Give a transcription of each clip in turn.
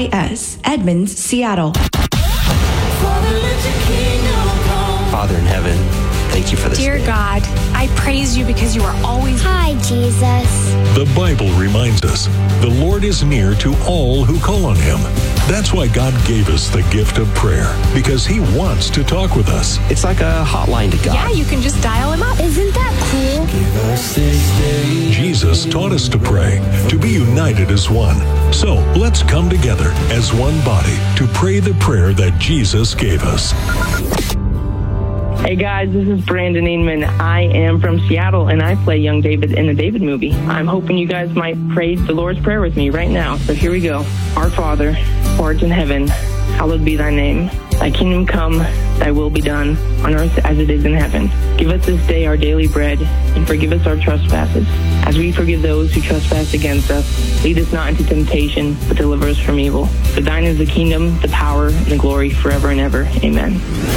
KFIS, Edmonds, Seattle. Father in heaven, thank you for this Dear day. God, I praise you because you are always... Hi, Jesus. The Bible reminds us the Lord is near to all who call on him. That's why God gave us the gift of prayer, because he wants to talk with us. It's like a hotline to God. Yeah, you can just dial him up. Isn't that cool? Jesus taught us to pray, to be united as one. So let's come together as one body to pray the prayer that Jesus gave us. Hey guys, this is Brandon Inman. I am from Seattle and I play young David in the David movie. I'm hoping you guys might pray the Lord's Prayer with me right now. So here we go. Our Father, who art in heaven, hallowed be thy name. Thy kingdom come, thy will be done, on earth as it is in heaven. Give us this day our daily bread, and forgive us our trespasses, as we forgive those who trespass against us. Lead us not into temptation, but deliver us from evil. For thine is the kingdom, the power, and the glory forever and ever. Amen.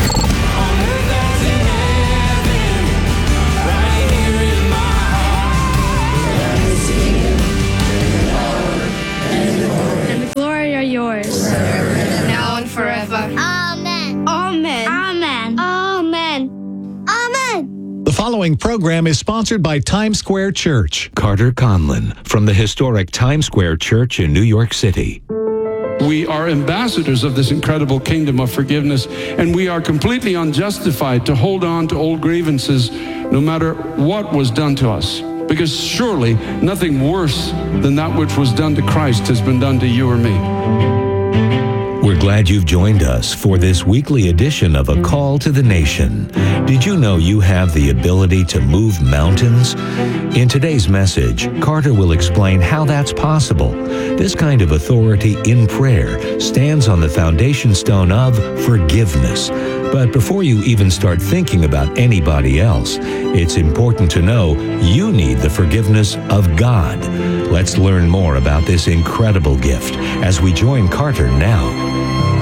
Yours. Now and forever. Amen. Amen. Amen. Amen. Amen. The following program is sponsored by Times Square Church. Carter Conlon from the historic Times Square Church in New York City. We are ambassadors of this incredible kingdom of forgiveness, and we are completely unjustified to hold on to old grievances no matter what was done to us. Because surely nothing worse than that which was done to Christ has been done to you or me. We're glad you've joined us for this weekly edition of A Call to the Nation. Did you know you have the ability to move mountains? In today's message, Carter will explain how that's possible. This kind of authority in prayer stands on the foundation stone of forgiveness. But before you even start thinking about anybody else, it's important to know you need the forgiveness of God. Let's learn more about this incredible gift as we join Carter now.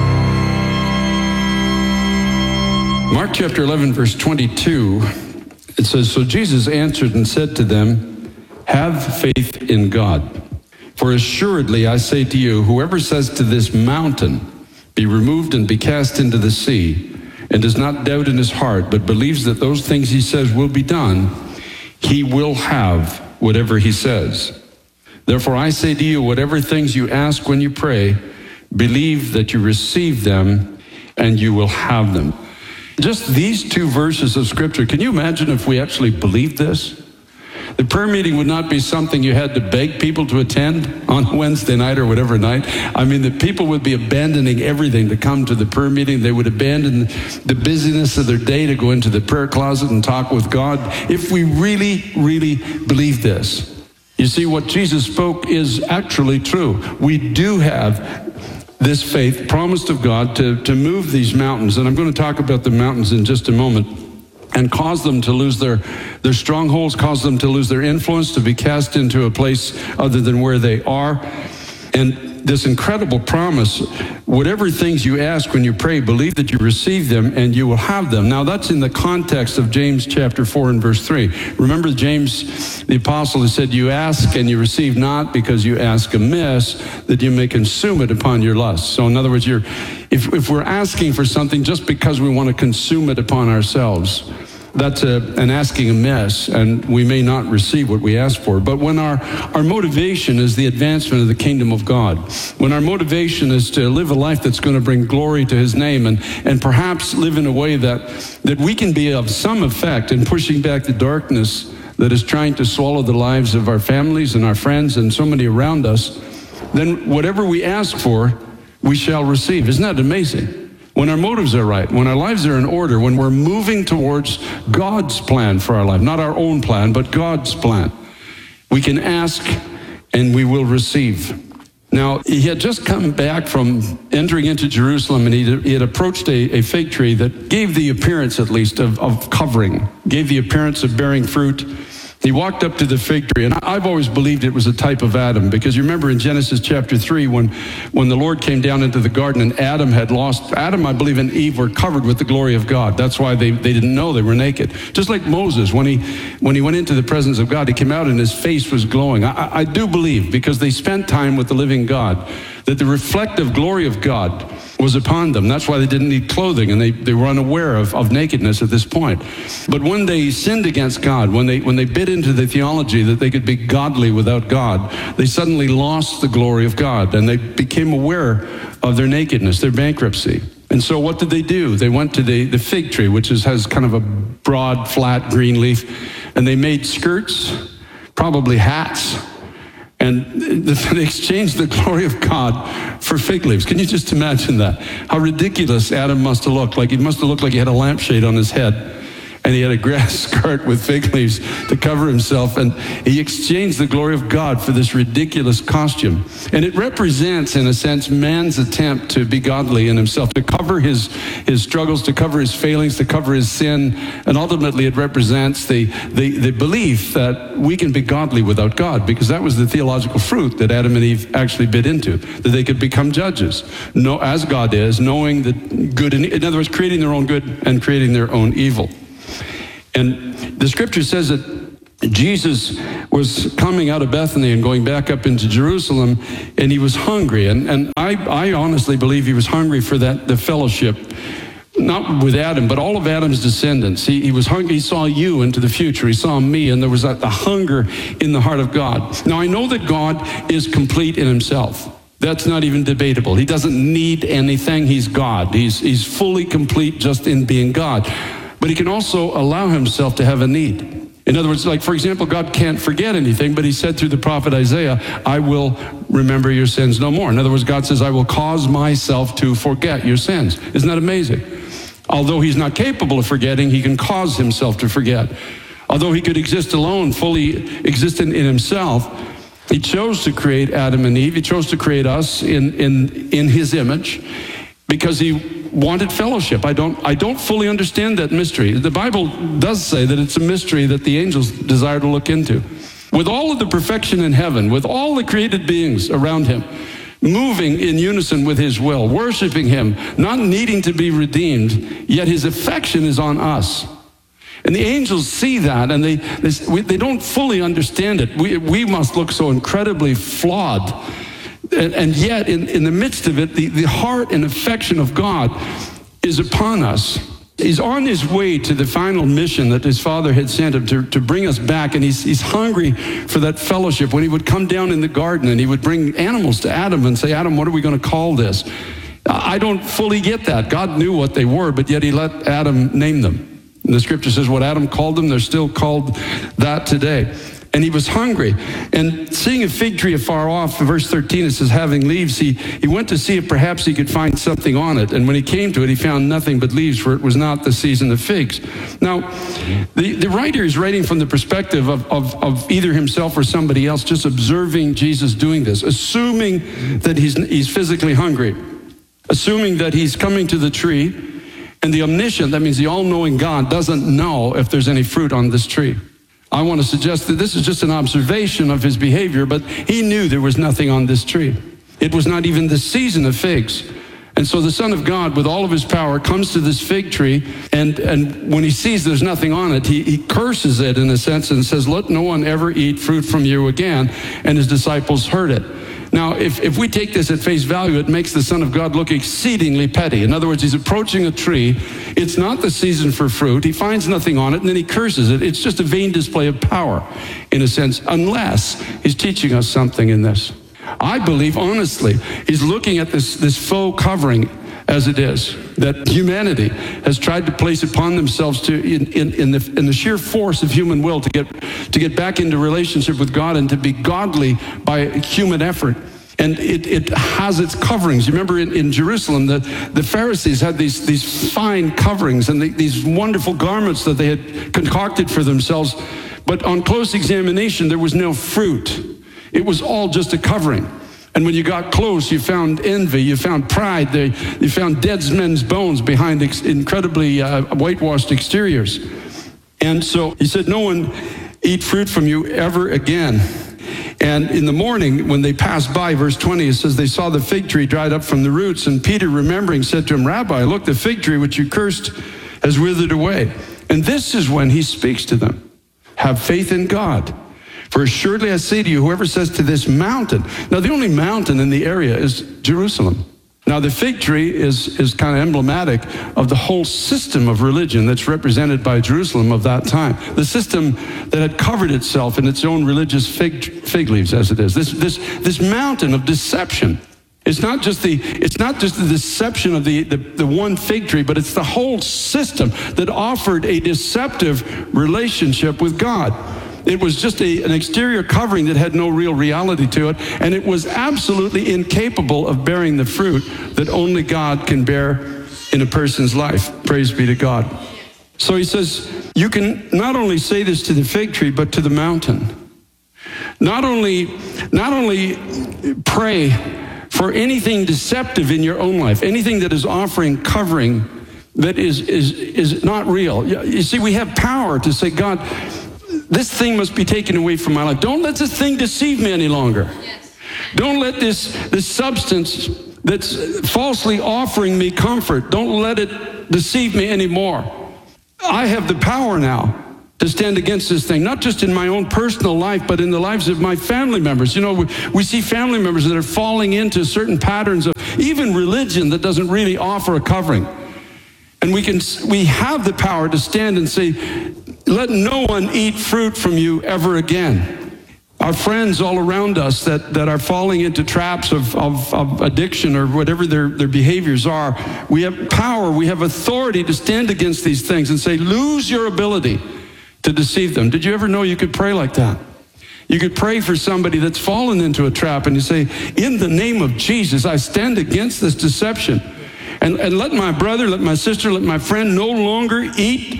Mark chapter 11, verse 22, it says, So Jesus answered and said to them, Have faith in God. For assuredly I say to you, whoever says to this mountain, Be removed and be cast into the sea, and does not doubt in his heart, but believes that those things he says will be done, he will have whatever he says. Therefore I say to you, whatever things you ask when you pray, believe that you receive them, and you will have them. Just these two verses of Scripture, can you imagine if we actually believed this? The prayer meeting would not be something you had to beg people to attend on Wednesday night or whatever night. I mean, the people would be abandoning everything to come to the prayer meeting. They would abandon the busyness of their day to go into the prayer closet and talk with God. If we really, really believe this. You see, what Jesus spoke is actually true. We do have this faith promised of God to move these mountains. And I'm going to talk about the mountains in just a moment. And cause them to lose their strongholds, cause them to lose their influence, to be cast into a place other than where they are. And this incredible promise, whatever things you ask when you pray, believe that you receive them and you will have them. Now that's in the context of James chapter 4 and verse 3. Remember James, the apostle, who said, You ask and you receive not because you ask amiss, that you may consume it upon your lust. So in other words, if we're asking for something just because we want to consume it upon ourselves, that's an asking amiss, and we may not receive what we ask for. But when our motivation is the advancement of the kingdom of God, when our motivation is to live a life that's going to bring glory to his name, and perhaps live in a way that we can be of some effect in pushing back the darkness that is trying to swallow the lives of our families and our friends and so many around us, then whatever we ask for, we shall receive. Isn't that amazing? When our motives are right, when our lives are in order, when we're moving towards God's plan for our life, not our own plan, but God's plan, we can ask and we will receive. Now, he had just come back from entering into Jerusalem, and he had approached a fig tree that gave the appearance, at least, of covering, gave the appearance of bearing fruit. He walked up to the fig tree, and I've always believed it was a type of Adam, because you remember in Genesis chapter 3 when the Lord came down into the garden and Adam, I believe, and Eve were covered with the glory of God. That's why they didn't know they were naked. Just like Moses, when he went into the presence of God, he came out and his face was glowing. I do believe, because they spent time with the living God, that the reflective glory of God was upon them. That's why they didn't need clothing, and they were unaware of nakedness at this point. But when they sinned against God, when they bit into the theology that they could be godly without God, they suddenly lost the glory of God, and they became aware of their nakedness, their bankruptcy. And so what did they do? They went to the fig tree, which has kind of a broad, flat green leaf, and they made skirts, probably hats, and they exchanged the glory of God for fig leaves. Can you just imagine that? How ridiculous Adam must have looked. Like he must have looked like he had a lampshade on his head, and he had a grass skirt with fig leaves to cover himself, and he exchanged the glory of God for this ridiculous costume. And it represents, in a sense, man's attempt to be godly in himself, to cover his struggles, to cover his failings, to cover his sin, and ultimately it represents the belief that we can be godly without God, because that was the theological fruit that Adam and Eve actually bit into, that they could become judges, as God is, knowing that good, in other words, creating their own good and creating their own evil. And the scripture says that Jesus was coming out of Bethany and going back up into Jerusalem, and he was hungry. And I honestly believe he was hungry for the fellowship, not with Adam, but all of Adam's descendants. He was hungry. He saw you into the future. He saw me, and there was the hunger in the heart of God. Now, I know that God is complete in himself. That's not even debatable. He doesn't need anything. He's God. He's fully complete just in being God. But he can also allow himself to have a need. In other words, like, for example, God can't forget anything, but he said through the prophet Isaiah, I will remember your sins no more. In other words, God says, I will cause myself to forget your sins. Isn't that amazing? Although he's not capable of forgetting, he can cause himself to forget. Although he could exist alone, fully existent in himself, he chose to create Adam and Eve. He chose to create us in his image because he wanted fellowship. I don't fully understand that mystery. The Bible does say that it's a mystery that the angels desire to look into. With all of the perfection in heaven, with all the created beings around him, moving in unison with his will, worshiping him, not needing to be redeemed, yet his affection is on us. And the angels see that, and they don't fully understand it. We must look so incredibly flawed. And yet, in the midst of it, the heart and affection of God is upon us. He's on his way to the final mission that his Father had sent him to bring us back, and he's hungry for that fellowship. When he would come down in the garden and he would bring animals to Adam and say, Adam, what are we going to call this? I don't fully get that. God knew what they were, but yet he let Adam name them. And the scripture says what Adam called them, they're still called that today. And he was hungry. And seeing a fig tree afar off, in verse 13, it says, having leaves, he went to see if perhaps he could find something on it. And when he came to it, he found nothing but leaves, for it was not the season of figs. Now, the writer is writing from the perspective of either himself or somebody else, just observing Jesus doing this, assuming that he's physically hungry, assuming that he's coming to the tree, and the omniscient, that means the all-knowing God, doesn't know if there's any fruit on this tree. I want to suggest that this is just an observation of his behavior, but he knew there was nothing on this tree. It was not even the season of figs. And so the Son of God, with all of his power, comes to this fig tree, and when he sees there's nothing on it, he curses it in a sense and says, let no one ever eat fruit from you again. And his disciples heard it. Now, if we take this at face value, it makes the Son of God look exceedingly petty. In other words, he's approaching a tree. It's not the season for fruit. He finds nothing on it, and then he curses it. It's just a vain display of power, in a sense, unless he's teaching us something in this. I believe, honestly, he's looking at this faux covering as it is, that humanity has tried to place upon themselves in the sheer force of human will to get back into relationship with God and to be godly by human effort. And it has its coverings. You remember in Jerusalem, the Pharisees had these fine coverings and these wonderful garments that they had concocted for themselves. But on close examination, there was no fruit. It was all just a covering. And when you got close, you found envy, you found pride, you found dead men's bones behind incredibly whitewashed exteriors. And so he said, no one eat fruit from you ever again. And in the morning, when they passed by, verse 20, it says, they saw the fig tree dried up from the roots. And Peter, remembering, said to him, Rabbi, look, the fig tree which you cursed has withered away. And this is when he speaks to them. Have faith in God. For assuredly I say to you, whoever says to this mountain. Now, the only mountain in the area is Jerusalem. Now, the fig tree is kind of emblematic of the whole system of religion that's represented by Jerusalem of that time. The system that had covered itself in its own religious fig leaves, as it is. This mountain of deception. It's not just the deception of the one fig tree, but it's the whole system that offered a deceptive relationship with God. It was just an exterior covering that had no real reality to it, and it was absolutely incapable of bearing the fruit that only God can bear in a person's life. Praise be to God. So he says, you can not only say this to the fig tree, but to the mountain. Not only pray for anything deceptive in your own life, anything that is offering covering that is not real. You see, we have power to say, God, this thing must be taken away from my life. Don't let this thing deceive me any longer. Yes. Don't let this substance that's falsely offering me comfort, don't let it deceive me anymore. I have the power now to stand against this thing, not just in my own personal life, but in the lives of my family members. You know, we see family members that are falling into certain patterns of even religion that doesn't really offer a covering. And we have the power to stand and say, let no one eat fruit from you ever again. Our friends all around us that are falling into traps of addiction or whatever their behaviors are, we have power, we have authority to stand against these things and say, lose your ability to deceive them. Did you ever know you could pray like that? You could pray for somebody that's fallen into a trap and you say, in the name of Jesus, I stand against this deception. And let my brother, let my sister, let my friend no longer eat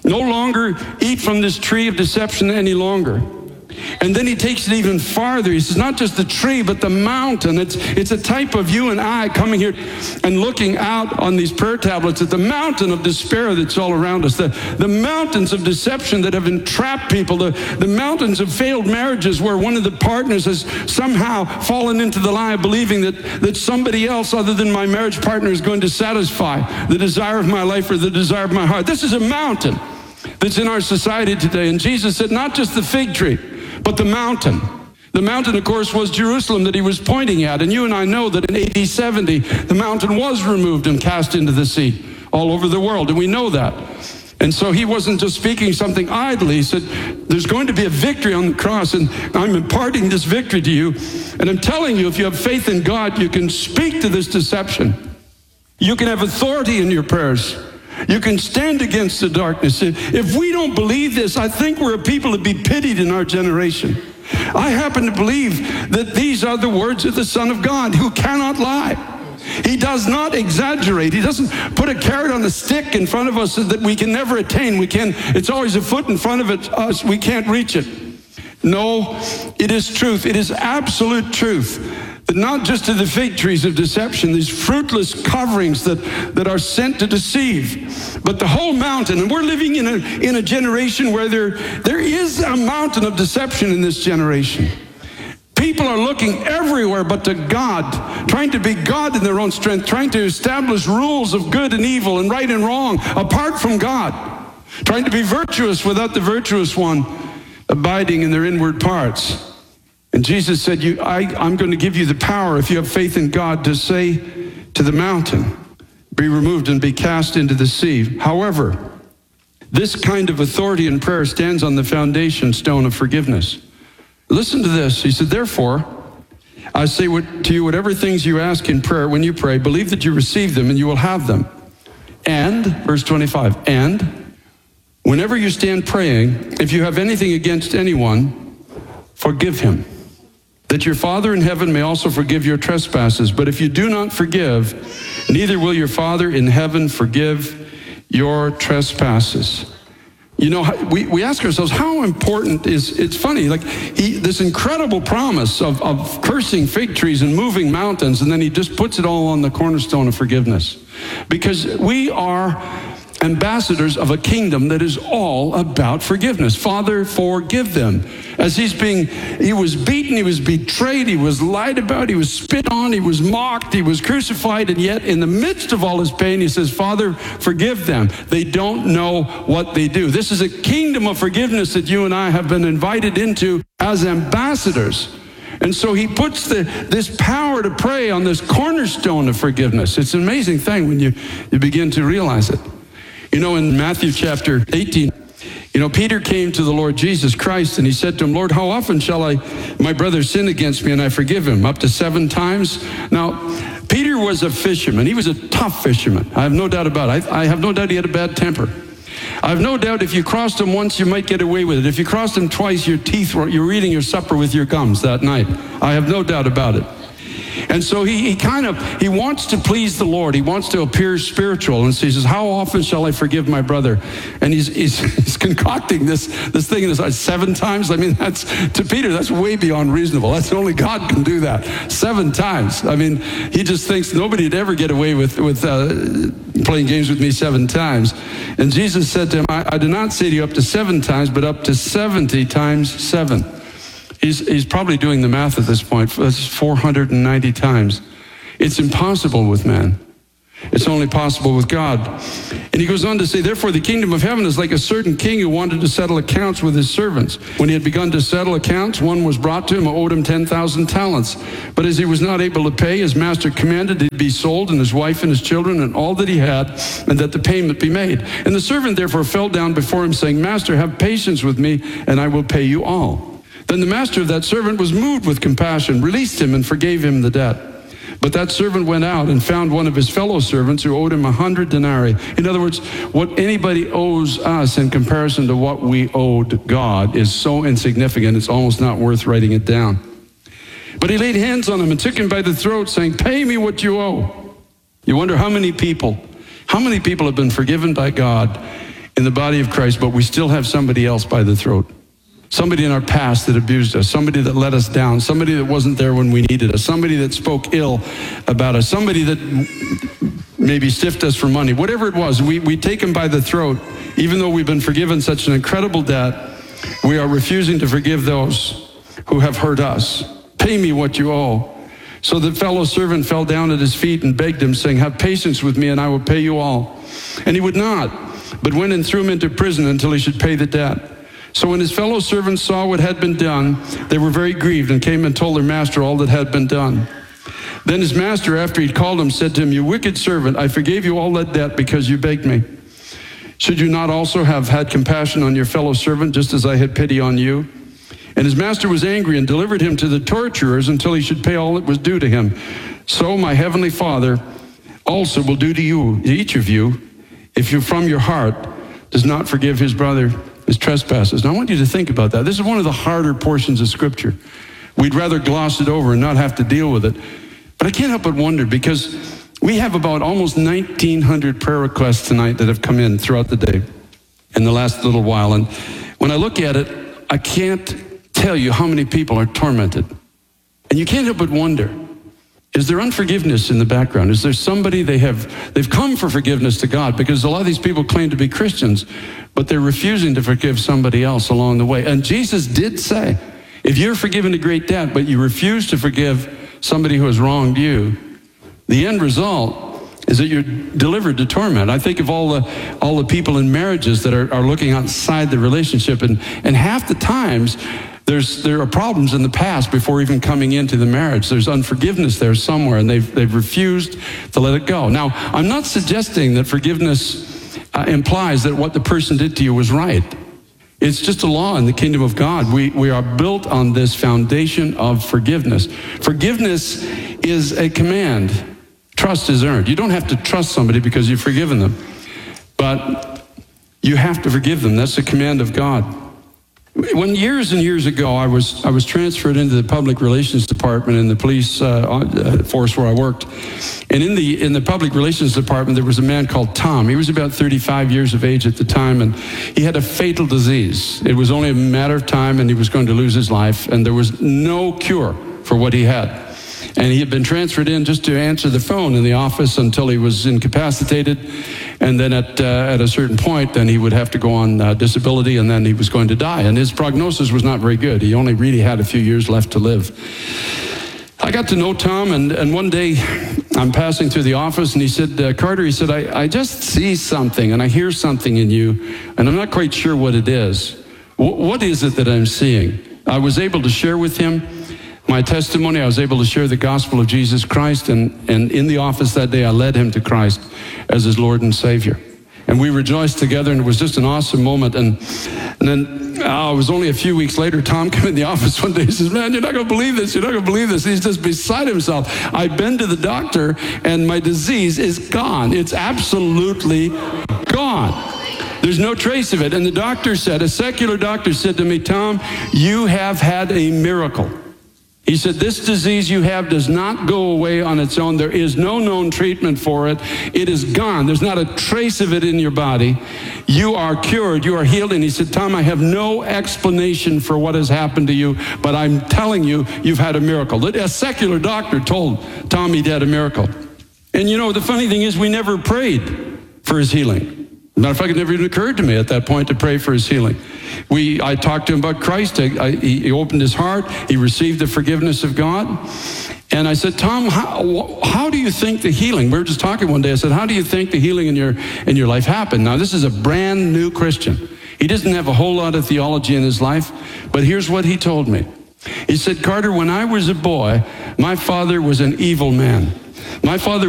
from this tree of deception any longer. And then he takes it even farther. He says, not just the tree, but the mountain. It's a type of you and I coming here and looking out on these prayer tablets at the mountain of despair that's all around us, the mountains of deception that have entrapped people, the mountains of failed marriages where one of the partners has somehow fallen into the lie of believing that somebody else other than my marriage partner is going to satisfy the desire of my life or the desire of my heart. This is a mountain that's in our society today. And Jesus said, not just the fig tree, but the mountain. The mountain, of course, was Jerusalem that he was pointing at. And you and I know that in AD 70, the mountain was removed and cast into the sea all over the world. And we know that. And so he wasn't just speaking something idly. He said, there's going to be a victory on the cross, and I'm imparting this victory to you. And I'm telling you, if you have faith in God, you can speak to this deception. You can have authority in your prayers. You can stand against the darkness. If we don't believe this, I think we're a people to be pitied in our generation. I happen to believe that these are the words of the Son of God, who cannot lie. He does not exaggerate. He doesn't put a carrot on a stick in front of us that we can never attain. It's always a foot in front of us. We can't reach it. No, it is truth. It is absolute truth. That not just to the fig trees of deception, these fruitless coverings that are sent to deceive, but the whole mountain. And we're living in a generation where there is a mountain of deception in this generation. People are looking everywhere but to God, trying to be God in their own strength, trying to establish rules of good and evil and right and wrong apart from God, trying to be virtuous without the virtuous one abiding in their inward parts. And Jesus said, I'm going to give you the power, if you have faith in God, to say to the mountain, be removed and be cast into the sea. However, this kind of authority in prayer stands on the foundation stone of forgiveness. Listen to this. He said, therefore, I say to you, whatever things you ask in prayer when you pray, believe that you receive them and you will have them. And, verse 25, and whenever you stand praying, if you have anything against anyone, forgive him, that your Father in heaven may also forgive your trespasses. But if you do not forgive, neither will your Father in heaven forgive your trespasses. You know, we ask ourselves, how important it's funny, like this incredible promise of cursing fig trees and moving mountains, and then he just puts it all on the cornerstone of forgiveness. Because we are ambassadors of a kingdom that is all about forgiveness. Father, forgive them. As he was beaten, he was betrayed, he was lied about, he was spit on, he was mocked, he was crucified, and yet in the midst of all his pain, he says, Father, forgive them. They don't know what they do. This is a kingdom of forgiveness that you and I have been invited into as ambassadors. And so he puts this power to pray on this cornerstone of forgiveness. It's an amazing thing when you begin to realize it. You know, in Matthew chapter 18, Peter came to the Lord Jesus Christ and he said to him, Lord, how often shall my brother sin against me and I forgive him? Up to 7 times? Now, Peter was a fisherman. He was a tough fisherman. I have no doubt about it. I have no doubt he had a bad temper. I have no doubt if you crossed him once, you might get away with it. If you crossed him twice, you're eating your supper with your gums that night. I have no doubt about it. And so he wants to please the Lord. He wants to appear spiritual. And so he says, how often shall I forgive my brother? And he's concocting this thing. And it's 7 times. I mean, to Peter, that's way beyond reasonable. That's only God can do that. 7 times. I mean, he just thinks nobody'd ever get away with playing games with me 7 times. And Jesus said to him, I do not say to you up to 7 times, but up to 70 times 7. He's probably doing the math at this point. That's 490 times. It's impossible with man. It's only possible with God. And he goes on to say, therefore the kingdom of heaven is like a certain king who wanted to settle accounts with his servants. When he had begun to settle accounts, one was brought to him who owed him 10,000 talents. But as he was not able to pay, his master commanded that he be sold, and his wife and his children and all that he had, and that the payment be made. And the servant therefore fell down before him, saying, Master, have patience with me, and I will pay you all. Then the master of that servant was moved with compassion, released him, and forgave him the debt. But that servant went out and found one of his fellow servants who owed him 100 denarii. In other words, what anybody owes us in comparison to what we owed God is so insignificant, it's almost not worth writing it down. But he laid hands on him and took him by the throat, saying, pay me what you owe. You wonder how many people have been forgiven by God in the body of Christ, but we still have somebody else by the throat. Somebody in our past that abused us, somebody that let us down, somebody that wasn't there when we needed us, somebody that spoke ill about us, somebody that maybe stiffed us for money, whatever it was, we take them by the throat. Even though we've been forgiven such an incredible debt, we are refusing to forgive those who have hurt us. Pay me what you owe. So the fellow servant fell down at his feet and begged him, saying, have patience with me and I will pay you all. And he would not, but went and threw him into prison until he should pay the debt. So when his fellow servants saw what had been done, they were very grieved and came and told their master all that had been done. Then his master, after he'd called him, said to him, you wicked servant, I forgave you all that debt because you begged me. Should you not also have had compassion on your fellow servant, just as I had pity on you? And his master was angry and delivered him to the torturers until he should pay all that was due to him. So my heavenly Father also will do to you, each of you, if you from your heart does not forgive his brother his trespasses. Now I want you to think about that. This is one of the harder portions of Scripture. We'd rather gloss it over and not have to deal with it. But I can't help but wonder, because we have about almost 1,900 prayer requests tonight that have come in throughout the day in the last little while. And when I look at it, I can't tell you how many people are tormented. And you can't help but wonder, is there unforgiveness in the background? Is there somebody they've come for forgiveness to God? Because a lot of these people claim to be Christians, but they're refusing to forgive somebody else along the way. And Jesus did say, if you're forgiven a great debt, but you refuse to forgive somebody who has wronged you, the end result is that you're delivered to torment. I think of all the people in marriages that are looking outside the relationship, and half the times there are problems in the past before even coming into the marriage. There's unforgiveness there somewhere, and they've refused to let it go. Now, I'm not suggesting that forgiveness implies that what the person did to you was right. It's just a law in the kingdom of God. We are built on this foundation of forgiveness. Forgiveness is a command. Trust is earned. You don't have to trust somebody because you've forgiven them, but you have to forgive them. That's the command of God. When years and years ago, I was transferred into the public relations department in the police force where I worked. And in the public relations department, there was a man called Tom. He was about 35 years of age at the time, and he had a fatal disease. It was only a matter of time, and he was going to lose his life, and there was no cure for what he had. And he had been transferred in just to answer the phone in the office until he was incapacitated. And then at a certain point, then he would have to go on disability, and then he was going to die. And his prognosis was not very good. He only really had a few years left to live. I got to know Tom, and one day I'm passing through the office, and he said, Carter, he said, I just see something, and I hear something in you, and I'm not quite sure what it is. What is it that I'm seeing? I was able to share with him my testimony. I was able to share the gospel of Jesus Christ, and in the office that day, I led him to Christ as his Lord and Savior. And we rejoiced together, and it was just an awesome moment. And then it was only a few weeks later, Tom came in the office one day. He says, man, you're not going to believe this. You're not going to believe this. He's just beside himself. I've been to the doctor, and my disease is gone. It's absolutely gone. There's no trace of it. And the doctor said, a secular doctor said to me, Tom, you have had a miracle. He said, this disease you have does not go away on its own. There is no known treatment for it. It is gone. There's not a trace of it in your body. You are cured. You are healed. And he said, Tom, I have no explanation for what has happened to you, but I'm telling you, you've had a miracle. A secular doctor told Tom he'd had a miracle. And you know, the funny thing is we never prayed for his healing. Matter of fact, it never even occurred to me at that point to pray for his healing. I talked to him about Christ. He opened his heart. He received the forgiveness of God. And I said, Tom, how do you think the healing? We were just talking one day. I said, how do you think the healing in your life happened? Now, this is a brand new Christian. He doesn't have a whole lot of theology in his life, but here's what he told me. He said, Carter, when I was a boy, my father was an evil man. My father